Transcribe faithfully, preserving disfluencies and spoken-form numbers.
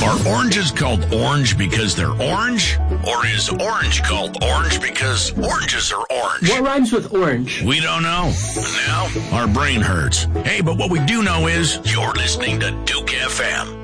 Are oranges called orange because they're orange? Or is orange called orange because oranges are orange? What rhymes with orange? We don't know. Now, our brain hurts. Hey, but what we do know is you're listening to Duke F M.